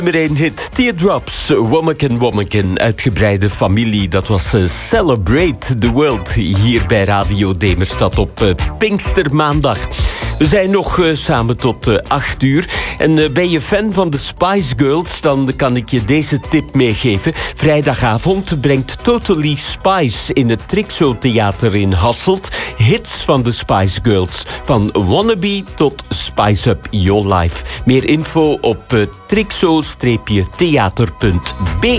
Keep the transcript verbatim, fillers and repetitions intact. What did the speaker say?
Nummer één hit, Teardrops, Womaken Womaken, uitgebreide familie. Dat was uh, Celebrate the World hier bij Radio Demerstad op uh, Pinkstermaandag. We zijn nog uh, samen tot uh, acht uur. En uh, ben je fan van de Spice Girls, dan kan ik je deze tip meegeven. Vrijdagavond brengt Totally Spice in het Trixo Theater in Hasselt hits van de Spice Girls. Van Wannabe tot Spice Up Your Life. Meer info op uh, trixo theater punt be.